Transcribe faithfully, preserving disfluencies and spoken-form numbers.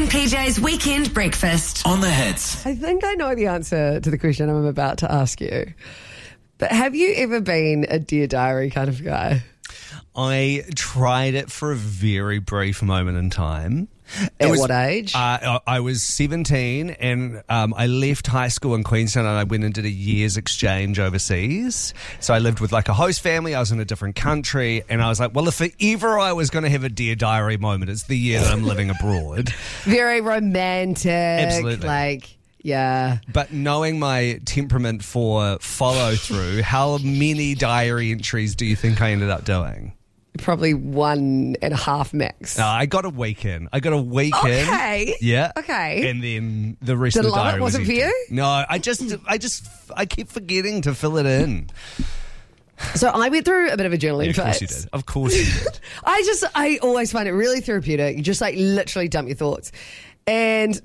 and P J's Weekend Breakfast. On the Hits. I think I know the answer to the question I'm about to ask you. But have you ever been a Dear Diary kind of guy? I tried it for a very brief moment in time. It At was, what age? Uh, I was seventeen and um, I left high school in Queenstown and I went and did a year's exchange overseas. So I lived with like a host family. I was in a different country and I was like, well, if ever I was going to have a Dear Diary moment, it's the year that I'm living abroad. Very romantic. Absolutely. Like, yeah. But knowing my temperament for follow through, how many diary entries do you think I ended up doing? Probably one and a half max. No, I got a week in. I got a week in. Okay. Yeah. Okay. And then the rest Did of the a lot of diary it was wasn't for empty. you? No, I just, I just, I keep forgetting to fill it in. So I went through a bit of a journaling Yeah, of course you phase. did. Of course you did. I just, I always find it really therapeutic. You just like literally dump your thoughts. And